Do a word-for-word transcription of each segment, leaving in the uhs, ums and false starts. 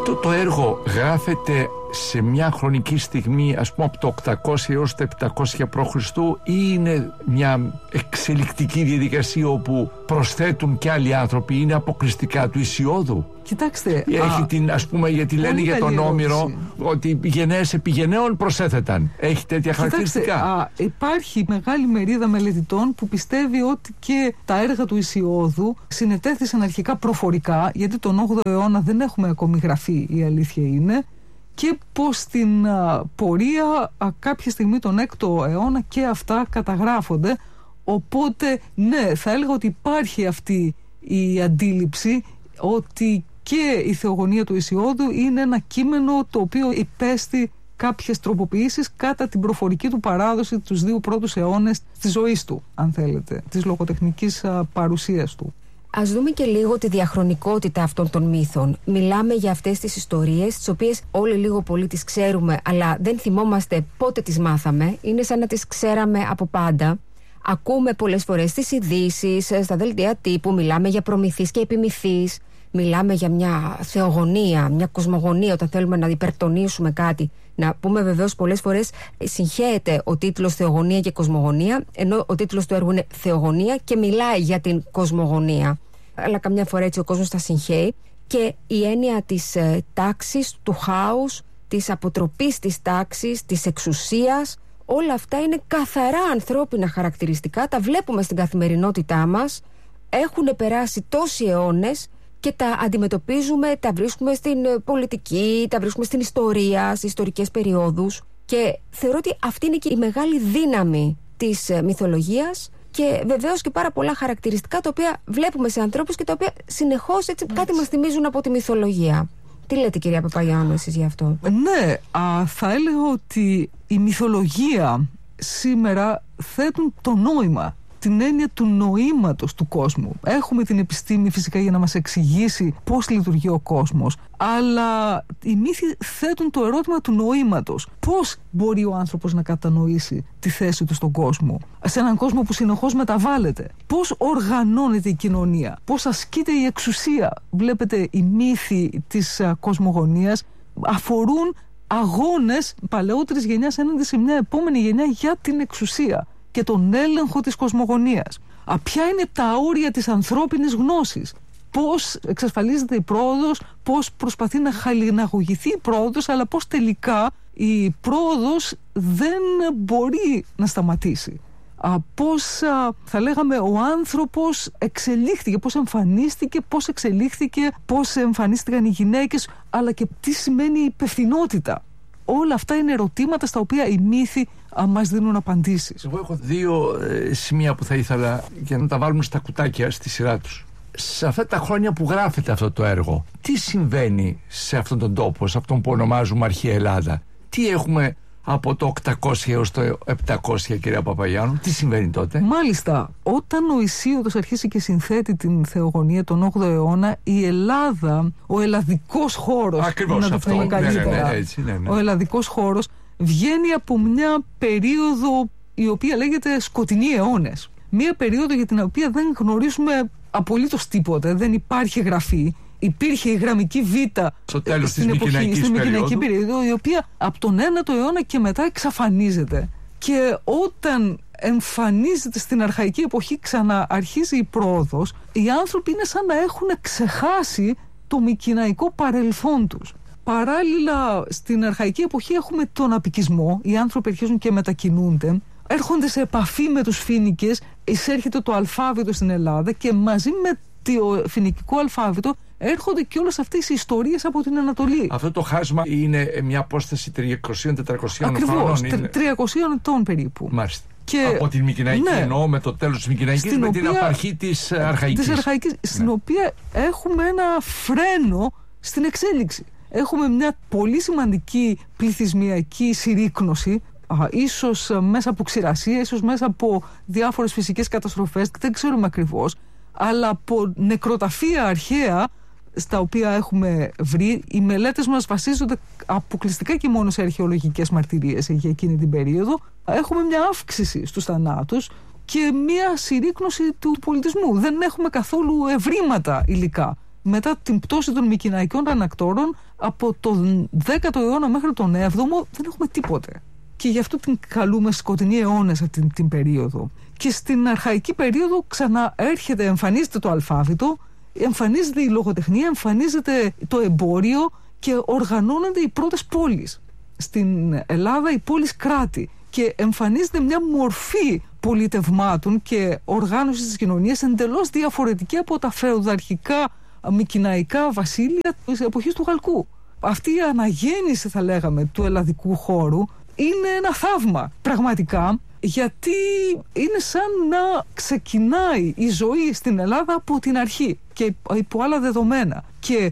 Αυτό το έργο γράφεται σε μια χρονική στιγμή, ας πούμε από το οκτακόσια έως το επτακόσια π.Χ. ή είναι μια εξελικτική διαδικασία όπου προσθέτουν και άλλοι άνθρωποι, είναι αποκλειστικά του Ησιώδου? Κοιτάξτε, έχει α, την, ας πούμε, γιατί λένε για τον Όμηρο ότι γενναίες επί γενναίων προσέθεταν. Έχει τέτοια χαρακτηριστικά? Κοιτάξτε, α, υπάρχει μεγάλη μερίδα μελετητών που πιστεύει ότι και τα έργα του Ησιώδου συνετέθησαν αρχικά προφορικά, γιατί τον όγδοο αιώνα δεν έχουμε ακόμη γραφεί, η αλήθεια είναι, και πως στην α, πορεία α, κάποια στιγμή τον έκτο αιώνα και αυτά καταγράφονται. Οπότε ναι, θα έλεγα ότι υπάρχει αυτή η αντίληψη ότι και η Θεογονία του Ησιώδου είναι ένα κείμενο το οποίο υπέστη κάποιες τροποποιήσεις κατά την προφορική του παράδοση τους δύο πρώτους αιώνες της ζωής του, αν θέλετε, της λογοτεχνικής α, παρουσίας του. Ας δούμε και λίγο τη διαχρονικότητα αυτών των μύθων. Μιλάμε για αυτές τις ιστορίες, τις οποίες όλοι λίγο πολύ τις ξέρουμε, αλλά δεν θυμόμαστε πότε τις μάθαμε. Είναι σαν να τις ξέραμε από πάντα. Ακούμε πολλές φορές στις ειδήσεις, στα δελτία τύπου, μιλάμε για προμηθείς και επιμηθείς. Μιλάμε για μια θεογονία, μια κοσμογονία, όταν θέλουμε να υπερτονίσουμε κάτι. Να πούμε βεβαίως πολλές φορές συγχέεται ο τίτλος Θεογονία και Κοσμογονία, ενώ ο τίτλος του έργου είναι Θεογονία και μιλάει για την κοσμογονία. Αλλά καμιά φορά έτσι ο κόσμος τα συγχέει. Και η έννοια της ε, τάξης, του χάους, της αποτροπής της τάξης, της εξουσίας, όλα αυτά είναι καθαρά ανθρώπινα χαρακτηριστικά, τα βλέπουμε στην καθημερινότητά μας, έχουν περάσει τόσοι αιώνες και τα αντιμετωπίζουμε, τα βρίσκουμε στην πολιτική, τα βρίσκουμε στην ιστορία, στις ιστορικές περιόδους, και θεωρώ ότι αυτή είναι και η μεγάλη δύναμη της μυθολογίας και βεβαίως και πάρα πολλά χαρακτηριστικά τα οποία βλέπουμε σε ανθρώπους και τα οποία συνεχώς έτσι κάτι μας θυμίζουν από τη μυθολογία. Τι λέτε, κυρία Παπαγιάννου, εσείς γι' αυτό? Ναι, α, θα έλεγα ότι η μυθολογία σήμερα θέτουν το νόημα, την έννοια του νοήματος του κόσμου. Έχουμε την επιστήμη φυσικά για να μας εξηγήσει πώς λειτουργεί ο κόσμος, αλλά οι μύθοι θέτουν το ερώτημα του νοήματος. Πώς μπορεί ο άνθρωπος να κατανοήσει τη θέση του στον κόσμο, σε έναν κόσμο που συνεχώς μεταβάλλεται? Πώς οργανώνεται η κοινωνία, πώς ασκείται η εξουσία? Βλέπετε, οι μύθοι της α, κοσμογονίας αφορούν αγώνες παλαιότερης γενιάς έναντι σε μια επόμενη γενιά για την εξουσία και τον έλεγχο της κοσμογονίας. Α, ποια είναι τα όρια της ανθρώπινης γνώσης? Πώς εξασφαλίζεται η πρόοδος, πώς προσπαθεί να χαλιναγωγηθεί η πρόοδος, αλλά πώς τελικά η πρόοδος δεν μπορεί να σταματήσει. Α, πώς α, θα λέγαμε ο άνθρωπος εξελίχθηκε, πώς εμφανίστηκε, πώς εξελίχθηκε, πώς εμφανίστηκαν οι γυναίκες, αλλά και τι σημαίνει υπευθυνότητα. Όλα αυτά είναι ερωτήματα στα οποία οι μύθοι α, μας δίνουν απαντήσεις. Εγώ έχω δύο ε, σημεία που θα ήθελα για να τα βάλουμε στα κουτάκια στη σειρά τους. Σε αυτά τα χρόνια που γράφεται αυτό το έργο, τι συμβαίνει σε αυτόν τον τόπο, σε αυτόν που ονομάζουμε Αρχαία Ελλάδα? Τι έχουμε από το οκτακόσια έως το επτακόσια, κυρία Παπαγιάννου? Τι συμβαίνει τότε? Μάλιστα, όταν ο Ησίωδος αρχίσει και συνθέτει την Θεογονία τον όγδοο αιώνα, η Ελλάδα, ο ελλαδικός χώρος, ακριβώς να αυτό, το ναι, ναι, ναι, έτσι, ναι, ναι. ο ελλαδικός χώρος βγαίνει από μια περίοδο η οποία λέγεται σκοτεινοί αιώνες. Μια περίοδο για την οποία δεν γνωρίζουμε απολύτως τίποτα, δεν υπάρχει γραφή. Υπήρχε η γραμμική Β στο τέλος στην της εποχή, Μικηναϊκής περίοδο, η οποία από τον ένατο αιώνα και μετά εξαφανίζεται. Και όταν εμφανίζεται στην αρχαϊκή εποχή, ξανααρχίζει η πρόοδος, οι άνθρωποι είναι σαν να έχουν ξεχάσει το μικηναϊκό παρελθόν τους. Παράλληλα, στην αρχαϊκή εποχή έχουμε τον απικισμό, οι άνθρωποι αρχίζουν και μετακινούνται, έρχονται σε επαφή με τους Φοίνικες, εισέρχεται το αλφάβητο στην Ελλάδα και μαζί με το φοινικικό αλφάβητο έρχονται και όλες αυτές οι ιστορίες από την Ανατολή. Αυτό το χάσμα είναι μια απόσταση τριακόσια με τετρακόσια χρόνων. Ακριβώς, τριακόσια ετών περίπου. Μάλιστα. Και, από την Μικηναϊκή, ναι, εννοώ με το τέλος της Μικηναϊκής, με οποία, την απαρχή της Αρχαϊκής. Της Αρχαϊκής, ναι. Στην οποία έχουμε ένα φρένο στην εξέλιξη. Έχουμε μια πολύ σημαντική πληθυσμιακή συρρίκνωση, α, ίσως μέσα από ξηρασία, ίσως μέσα από διάφορες φυσικές καταστροφές, δεν ξέρουμε ακριβώς, αλλά από νεκροταφεία αρχαία στα οποία έχουμε βρει. Οι μελέτες μας βασίζονται αποκλειστικά και μόνο σε αρχαιολογικές μαρτυρίες για εκείνη την περίοδο. Έχουμε μια αύξηση στους θανάτους και μια συρρίκνωση του πολιτισμού. Δεν έχουμε καθόλου ευρήματα υλικά. μετά την πτώση των μικηναϊκών ανακτόρων, από τον δέκατο αιώνα μέχρι τον έβδομο δεν έχουμε τίποτε. Και γι' αυτό την καλούμε σκοτεινή αιώνες αυτή την, την περίοδο. Και στην αρχαϊκή περίοδο ξαναέρχεται, εμφανίζεται το αλφάβητο, εμφανίζεται η λογοτεχνία, εμφανίζεται το εμπόριο και οργανώνονται οι πρώτες πόλεις. Στην Ελλάδα οι πόλεις κράτη, και εμφανίζεται μια μορφή πολιτευμάτων και οργάνωσης της κοινωνίας εντελώς διαφορετική από τα φεουδαρχικά μικηναϊκά βασίλεια της εποχής του Χαλκού. Αυτή η αναγέννηση, θα λέγαμε, του ελλαδικού χώρου είναι ένα θαύμα πραγματικά, γιατί είναι σαν να ξεκινάει η ζωή στην Ελλάδα από την αρχή και υπό άλλα δεδομένα. Και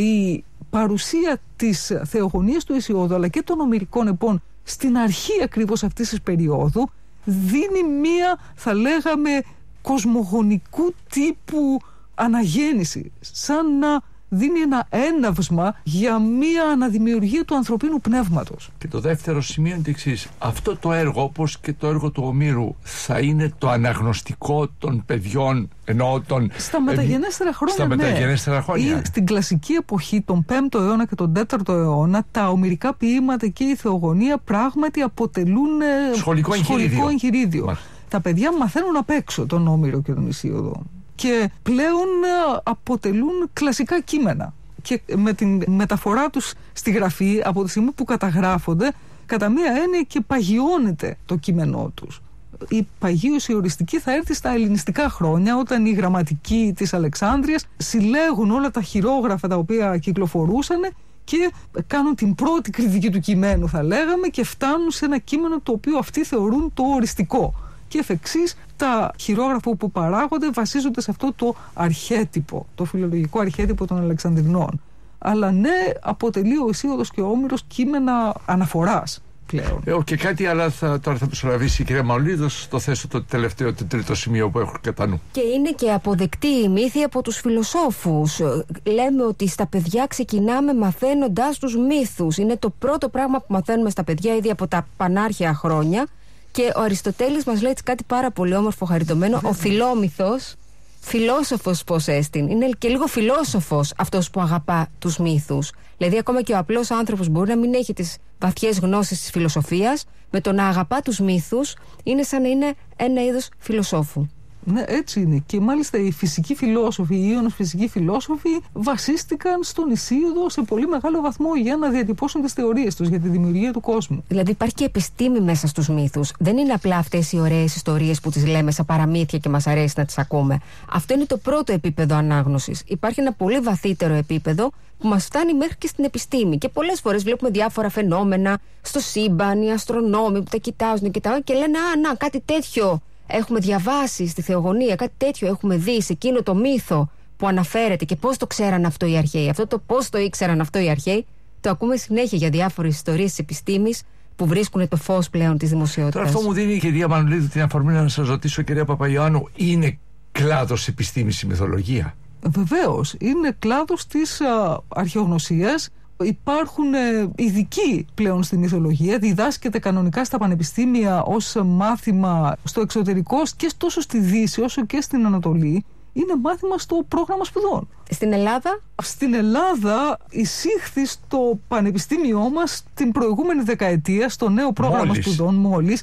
η παρουσία της θεογονίας του Ησιόδου αλλά και των ομηρικών επών στην αρχή ακριβώς αυτής της περίοδου δίνει μία, θα λέγαμε, κοσμογονικού τύπου αναγέννηση, σαν να δίνει ένα έναυσμα για μία αναδημιουργία του ανθρωπίνου πνεύματος. Και το δεύτερο σημείο είναι το εξής. Αυτό το έργο, όπως και το έργο του Ομήρου, θα είναι το αναγνωστικό των παιδιών, ενώ των... Στα μεταγενέστερα χρόνια, στα μεταγενέστερα ναι. χρόνια. Ή στην κλασική εποχή, τον πέμπτο αιώνα και τον τέταρτο αιώνα, τα ομηρικά ποίηματα και η θεογονία πράγματι αποτελούν σχολικό εγχειρίδιο. εγχειρίδιο. Τα παιδιά μαθαίνουν απ' έξω τον Όμηρο και τον Ησίοδο. Και πλέον αποτελούν κλασικά κείμενα. Και με την μεταφορά τους στη γραφή, από τη στιγμή που καταγράφονται, κατά μία έννοια και παγιώνεται το κείμενό τους. Η παγίωση οριστική θα έρθει στα ελληνιστικά χρόνια, όταν οι γραμματικοί της Αλεξάνδρειας συλλέγουν όλα τα χειρόγραφα τα οποία κυκλοφορούσαν και κάνουν την πρώτη κριτική του κειμένου, θα λέγαμε, και φτάνουν σε ένα κείμενο το οποίο αυτοί θεωρούν το οριστικό. Και εφ' εξής, τα χειρόγραφα που παράγονται βασίζονται σε αυτό το αρχέτυπο, το φιλολογικό αρχέτυπο των Αλεξανδρινών. Αλλά ναι, αποτελεί ο Ησίοδος και ο Όμηρος κείμενα αναφοράς πλέον. Ε, και κάτι άλλο θα, τώρα θα προσλαβήσει η κυρία Μανολίδου, το θέσω το τελευταίο, το τρίτο σημείο που έχω κατά νου. Και είναι και αποδεκτή η μύθη από τους φιλοσόφους. Λέμε ότι στα παιδιά ξεκινάμε μαθαίνοντας τους μύθους. Είναι το πρώτο πράγμα που μαθαίνουμε στα παιδιά ήδη από τα πανάρχαια χρόνια. Και ο Αριστοτέλης μας λέει κάτι πάρα πολύ όμορφο, χαριτωμένο. Ο Φιλόμυθος, φιλόσοφος πως έστιν. Είναι και λίγο φιλόσοφος αυτός που αγαπά τους μύθους. Δηλαδή, ακόμα και ο απλός άνθρωπος μπορεί να μην έχει τις βαθιές γνώσεις της φιλοσοφίας. Με το να αγαπά τους μύθους, είναι σαν να είναι ένα είδος φιλοσόφου. Ναι, έτσι είναι. Και μάλιστα οι φυσικοί φιλόσοφοι, οι Ίωνος φυσικοί φιλόσοφοι, βασίστηκαν στον Ησίοδο σε πολύ μεγάλο βαθμό για να διατυπώσουν τις θεωρίες τους για τη δημιουργία του κόσμου. Δηλαδή, υπάρχει και επιστήμη μέσα στους μύθους. Δεν είναι απλά αυτές οι ωραίες ιστορίες που τις λέμε σαν παραμύθια και μας αρέσει να τις ακούμε. Αυτό είναι το πρώτο επίπεδο ανάγνωσης. Υπάρχει ένα πολύ βαθύτερο επίπεδο που μας φτάνει μέχρι και στην επιστήμη. Και πολλές φορές βλέπουμε διάφορα φαινόμενα στο σύμπαν, οι αστρονόμοι που τα κοιτάζουν και, τα... και λένε «Α, να, κάτι τέτοιο έχουμε διαβάσει στη θεογονία, κάτι τέτοιο έχουμε δει σε εκείνο το μύθο που αναφέρεται». Και πώς το ξέραν αυτό οι αρχαίοι. Αυτό το πώς το ήξεραν αυτό οι αρχαίοι, το ακούμε συνέχεια για διάφορες ιστορίες της επιστήμης που βρίσκουν το φως πλέον της δημοσιότητας. Τώρα, αυτό μου δίνει η κυρία Μανολίδου την αφορμή να σας ρωτήσω, κυρία Παπαϊωάννου, είναι κλάδος επιστήμης η μυθολογία? Βεβαίως, είναι κλάδος της α, αρχαιογνωσίας. Υπάρχουν ε, ειδικοί πλέον στη μυθολογία, διδάσκεται κανονικά στα πανεπιστήμια ως μάθημα στο εξωτερικό και τόσο στη Δύση όσο και στην Ανατολή. Είναι μάθημα στο πρόγραμμα σπουδών. Στην Ελλάδα? Στην Ελλάδα εισήχθη στο πανεπιστήμιό μας την προηγούμενη δεκαετία στο νέο πρόγραμμα μόλις. σπουδών μόλις,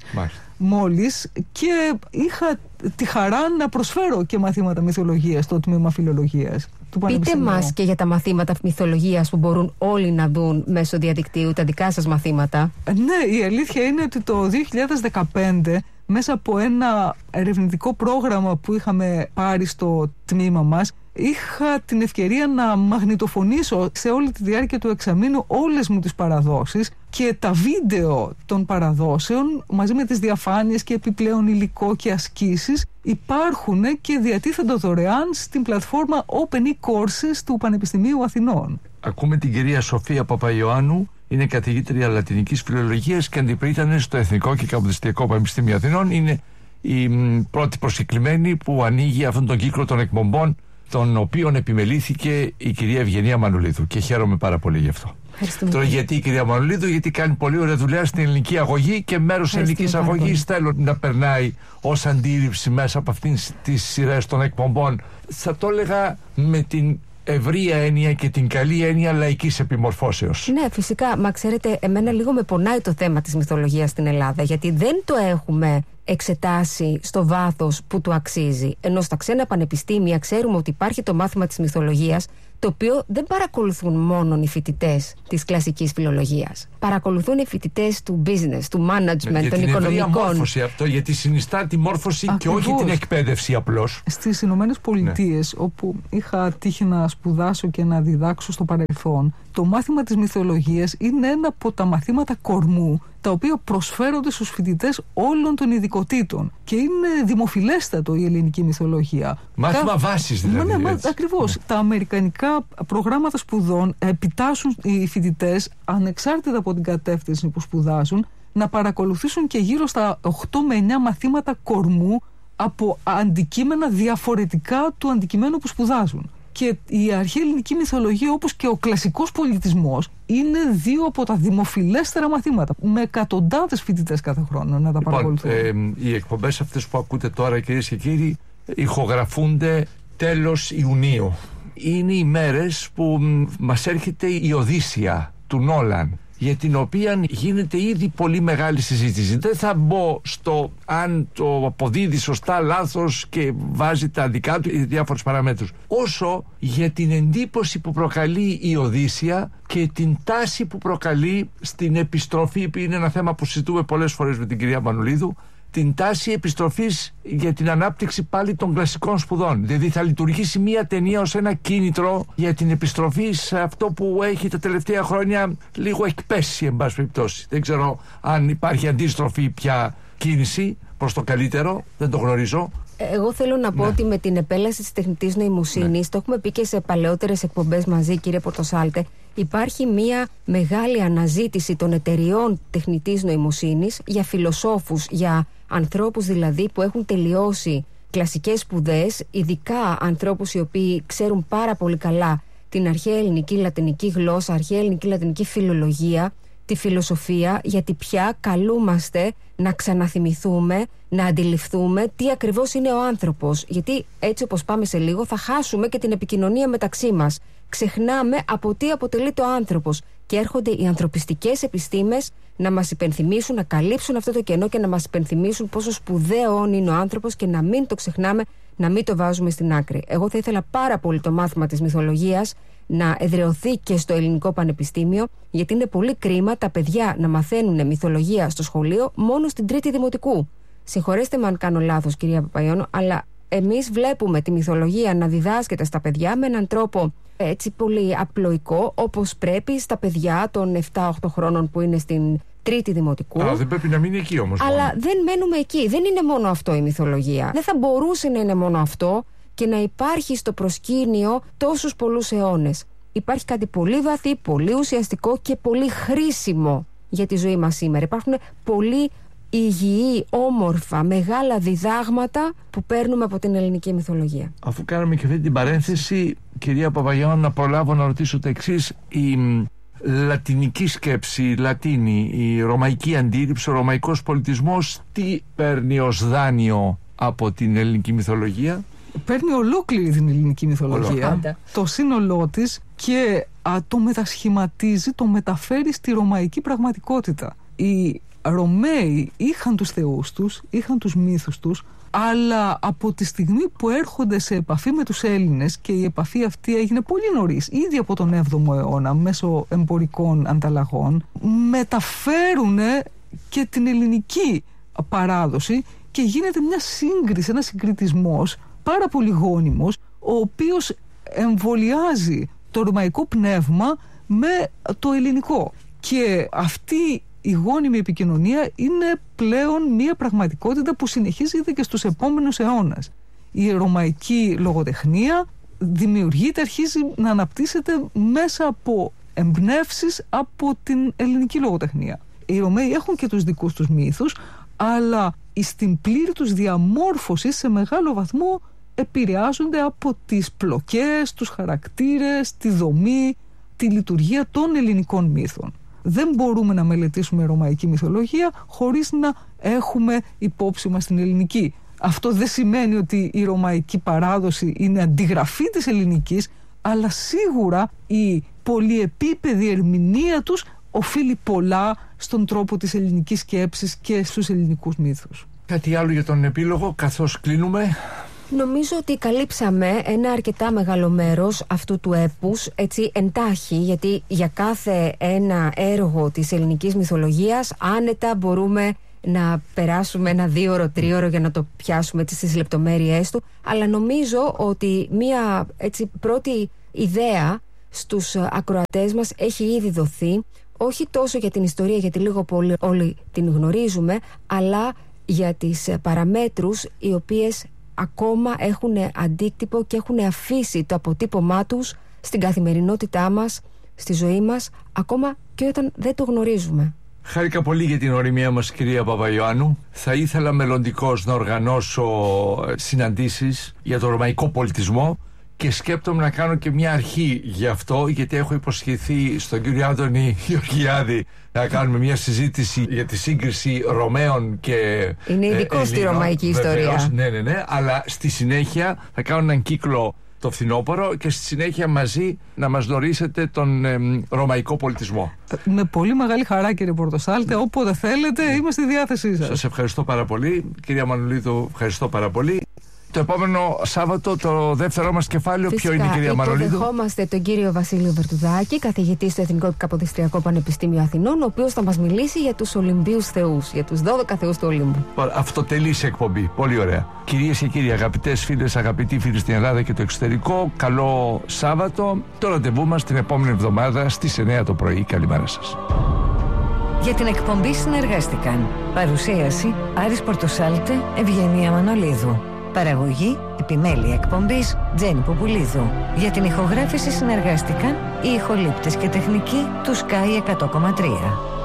μόλις και είχα τη χαρά να προσφέρω και μαθήματα μυθολογίας στο τμήμα φιλολογίας του Πείτε μας και για τα μαθήματα μυθολογίας που μπορούν όλοι να δουν μέσω διαδικτύου, τα δικά σας μαθήματα. Ναι, η αλήθεια είναι ότι το δύο χιλιάδες δεκαπέντε, μέσα από ένα ερευνητικό πρόγραμμα που είχαμε πάρει στο τμήμα μας, είχα την ευκαιρία να μαγνητοφωνήσω σε όλη τη διάρκεια του εξαμήνου όλες μου τις παραδόσεις, και τα βίντεο των παραδόσεων μαζί με τις διαφάνειες και επιπλέον υλικό και ασκήσεις υπάρχουν και διατίθενται δωρεάν στην πλατφόρμα Open e-Courses του Πανεπιστημίου Αθηνών. Ακούμε την κυρία Σοφία Παπαϊωάννου, είναι καθηγήτρια λατινικής φιλολογίας και αντιπρίτανε στο Εθνικό και Καποδιστριακό Πανεπιστήμιο Αθηνών. Είναι η μ, πρώτη προσκεκλημένη που ανοίγει αυτόν τον κύκλο των εκπομπών, τον οποίον επιμελήθηκε η κυρία Ευγενία Μανολίδου, και χαίρομαι πάρα πολύ γι' αυτό. Τώρα, γιατί η κυρία Μανολίδου? Γιατί κάνει πολύ ωραία δουλειά στην ελληνική αγωγή, και μέρος της ελληνικής αγωγής θέλω να περνάει ως αντίληψη μέσα από αυτήν τις σειρές των εκπομπών. Θα το έλεγα με την ευρία έννοια και την καλή έννοια λαϊκής επιμορφώσεως. Ναι, φυσικά. Μα ξέρετε, εμένα λίγο με πονάει το θέμα της μυθολογίας στην Ελλάδα, γιατί δεν το έχουμε εξετάσει στο βάθος που του αξίζει. Ενώ στα ξένα πανεπιστήμια ξέρουμε ότι υπάρχει το μάθημα της μυθολογίας, το οποίο δεν παρακολουθούν μόνο οι φοιτητές της κλασικής φιλολογίας. Παρακολουθούν οι φοιτητές του business, του management, για των την οικονομικών. μόρφωση αυτό, γιατί συνιστά τη μόρφωση. Ακριβώς. Και όχι την εκπαίδευση απλώς. Στις Ηνωμένες Πολιτείες, ναι. όπου είχα τύχει να σπουδάσω και να διδάξω στο παρελθόν, το μάθημα της μυθολογίας είναι ένα από τα μαθήματα κορμού, τα οποία προσφέρονται στους φοιτητές όλων των ειδικοτήτων. Και είναι δημοφιλέστατο η ελληνική μυθολογία. Μάθημα Κα... βάσης δηλαδή. Ναι, ναι, ακριβώς. Ναι. Τα αμερικανικά προγράμματα σπουδών επιτάσσουν οι φοιτητές, ανεξάρτητα από την κατεύθυνση που σπουδάζουν, να παρακολουθήσουν και γύρω στα οκτώ με εννιά μαθήματα κορμού από αντικείμενα διαφορετικά του αντικειμένου που σπουδάζουν. Και η αρχαία ελληνική μυθολογία, όπως και ο κλασικός πολιτισμός, είναι δύο από τα δημοφιλέστερα μαθήματα, με εκατοντάδες φοιτητές κάθε χρόνο να τα παρακολουθούν. Λοιπόν, ε, οι εκπομπές αυτές που ακούτε τώρα, κυρίες και κύριοι, ηχογραφούνται τέλος Ιουνίου. Είναι οι μέρες που μας έρχεται η Οδύσσεια του Νόλαν, για την οποία γίνεται ήδη πολύ μεγάλη συζήτηση. Δεν θα μπω στο αν το αποδίδει σωστά, λάθος και βάζει τα δικά του ή διάφορες παραμέτρους, όσο για την εντύπωση που προκαλεί η Οδύσσεια και την τάση που προκαλεί στην επιστροφή, που είναι ένα θέμα που συζητούμε πολλές φορές με την κυρία Μανουλίδου, την τάση επιστροφής για την ανάπτυξη πάλι των κλασικών σπουδών. Δηλαδή θα λειτουργήσει μια ταινία ως ένα κίνητρο για την επιστροφή σε αυτό που έχει τα τελευταία χρόνια λίγο εκπέσει, εν πάση περιπτώσει. Δεν ξέρω αν υπάρχει αντίστροφη πια κίνηση προς το καλύτερο, δεν το γνωρίζω. Εγώ θέλω να πω ναι. ότι με την επέλαση της τεχνητής νοημοσύνης, ναι. το έχουμε πει και σε παλαιότερες εκπομπές μαζί, κύριε Πορτοσάλτε, υπάρχει μια μεγάλη αναζήτηση των εταιριών τεχνητής νοημοσύνης για φιλοσόφους, για ανθρώπους δηλαδή που έχουν τελειώσει κλασικές σπουδές, ειδικά ανθρώπους οι οποίοι ξέρουν πάρα πολύ καλά την αρχαία ελληνική λατινική γλώσσα, αρχαία ελληνική λατινική φιλολογία, τη φιλοσοφία, γιατί πια καλούμαστε να ξαναθυμηθούμε, να αντιληφθούμε τι ακριβώς είναι ο άνθρωπος. Γιατί έτσι όπως πάμε σε λίγο θα χάσουμε και την επικοινωνία μεταξύ μας. Ξεχνάμε από τι αποτελείται ο άνθρωπος και έρχονται οι ανθρωπιστικές επιστήμες να μας υπενθυμίσουν, να καλύψουν αυτό το κενό και να μας υπενθυμίσουν πόσο σπουδαίο είναι ο άνθρωπος και να μην το ξεχνάμε, να μην το βάζουμε στην άκρη. Εγώ θα ήθελα πάρα πολύ το μάθημα της μυθολογίας να εδραιωθεί και στο Ελληνικό Πανεπιστήμιο, γιατί είναι πολύ κρίμα τα παιδιά να μαθαίνουν μυθολογία στο σχολείο μόνο στην τρίτη δημοτικού. Συγχωρέστε με αν κάνω λάθος, κυρία Παπαϊώνο, αλλά εμείς βλέπουμε τη μυθολογία να διδάσκεται στα παιδιά με έναν τρόπο έτσι πολύ απλοϊκό, όπως πρέπει στα παιδιά των επτά οκτώ χρόνων που είναι στην τρίτη δημοτικού. Α, δεν πρέπει να μείνει εκεί όμως. Αλλά μόνο. δεν μένουμε εκεί. Δεν είναι μόνο αυτό η μυθολογία. Δεν θα μπορούσε να είναι μόνο αυτό και να υπάρχει στο προσκήνιο τόσους πολλούς αιώνες. Υπάρχει κάτι πολύ βαθύ, πολύ ουσιαστικό και πολύ χρήσιμο για τη ζωή μας σήμερα. Υπάρχουν πολύ υγιή, όμορφα, μεγάλα διδάγματα που παίρνουμε από την ελληνική μυθολογία. Αφού κάναμε και αυτή την παρένθεση, κυρία Παπαγιάννου, να προλάβω να ρωτήσω το εξής. Η λατινική σκέψη, η Λατίνη, η ρωμαϊκή αντίληψη, ο ρωμαϊκός πολιτισμός, τι παίρνει ως δάνειο από την ελληνική μυθολογία? Παίρνει ολόκληρη την ελληνική μυθολογία, Ολόκληρα. το σύνολό της, και α, το μετασχηματίζει, το μεταφέρει στη ρωμαϊκή πραγματικότητα. Οι Ρωμαίοι είχαν τους θεούς τους, είχαν τους μύθους τους, αλλά από τη στιγμή που έρχονται σε επαφή με τους Έλληνες, και η επαφή αυτή έγινε πολύ νωρίς, ήδη από τον έβδομο αιώνα, μέσω εμπορικών ανταλλαγών, μεταφέρουν και την ελληνική παράδοση και γίνεται μια σύγκριση, ένας συγκριτισμός πάρα πολύ γόνιμος, ο οποίος εμβολιάζει το ρωμαϊκό πνεύμα με το ελληνικό. Και αυτή η γόνιμη επικοινωνία είναι πλέον μια πραγματικότητα που συνεχίζεται και στους επόμενους αιώνες. Η ρωμαϊκή λογοτεχνία δημιουργείται, αρχίζει να αναπτύσσεται μέσα από εμπνεύσεις από την ελληνική λογοτεχνία. Οι Ρωμαίοι έχουν και τους δικούς τους μύθους, αλλά στην πλήρη τους διαμόρφωση σε μεγάλο βαθμό επηρεάζονται από τις πλοκές, τους χαρακτήρες, τη δομή, τη λειτουργία των ελληνικών μύθων. Δεν μπορούμε να μελετήσουμε ρωμαϊκή μυθολογία χωρίς να έχουμε υπόψη μας την ελληνική. Αυτό δεν σημαίνει ότι η ρωμαϊκή παράδοση είναι αντιγραφή της ελληνικής, αλλά σίγουρα η πολυεπίπεδη ερμηνεία τους οφείλει πολλά στον τρόπο της ελληνικής σκέψης και στους ελληνικούς μύθους. Κάτι άλλο για τον επίλογο καθώς κλείνουμε? Νομίζω ότι καλύψαμε ένα αρκετά μεγάλο μέρος αυτού του έπους, έτσι εντάχει, γιατί για κάθε ένα έργο της ελληνικής μυθολογίας άνετα μπορούμε να περάσουμε ένα δίωρο, τρίωρο για να το πιάσουμε έτσι στις λεπτομέρειές του, αλλά νομίζω ότι μία έτσι πρώτη ιδέα στους ακροατές μας έχει ήδη δοθεί, όχι τόσο για την ιστορία, γιατί λίγο πολύ όλοι την γνωρίζουμε, αλλά για τις παραμέτρους οι οποίες ακόμα έχουν αντίκτυπο και έχουν αφήσει το αποτύπωμά τους στην καθημερινότητά μας, στη ζωή μας, ακόμα και όταν δεν το γνωρίζουμε. Χάρηκα πολύ για την οριμία μας, κυρία Παπαϊωάννου. Θα ήθελα μελλοντικώς να οργανώσω συναντήσεις για το ρωμαϊκό πολιτισμό και σκέπτομαι να κάνω και μια αρχή γι' αυτό, γιατί έχω υποσχεθεί στον κύριο Άδωνη Γεωργιάδη να κάνουμε μια συζήτηση για τη σύγκριση Ρωμαίων και είναι ειδικό ε, στη ρωμαϊκή ιστορία. Βεβαίως, ναι, ναι, ναι, αλλά στη συνέχεια θα κάνω έναν κύκλο το φθινόπωρο και στη συνέχεια μαζί να μας γνωρίσετε τον ε, ρωμαϊκό πολιτισμό. Με πολύ μεγάλη χαρά, κύριε Πορτοσάλτε, όποτε θέλετε είμαστε στη διάθεσή σας. Σας ευχαριστώ πάρα πολύ. Κυρία Μανολίδου, ευχαριστώ πάρα πολύ. Το επόμενο Σάββατο, το δεύτερό μας κεφάλαιο, φυσικά, ποιο είναι, κυρία Μανολίδου? Υποδεχόμαστε τον κύριο Βασίλειο Βερτουδάκη, καθηγητή στο Εθνικό Καποδιστριακό Πανεπιστήμιο Αθηνών, ο οποίος θα μας μιλήσει για τους Ολυμπίους θεούς, για τους δώδεκα θεούς του Ολύμπου. Αυτοτελής εκπομπή. Πολύ ωραία. Κυρίες και κύριοι, αγαπητές φίλες, αγαπητοί φίλοι στην Ελλάδα και το εξωτερικό, καλό Σάββατο. Το ραντεβού μας την επόμενη εβδομάδα στις εννιά το πρωί. Καλημέρα σας. Για την εκπομπή συνεργάστηκαν παρουσίαση Άρης Πορτοσάλτε, Ευγενία Μανολίδου. Παραγωγή, επιμέλεια εκπομπής Τζέννη Ποπουλίδου. Για την ηχογράφηση συνεργάστηκαν οι ηχολήπτες και τεχνικοί του Sky εκατό κόμμα τρία.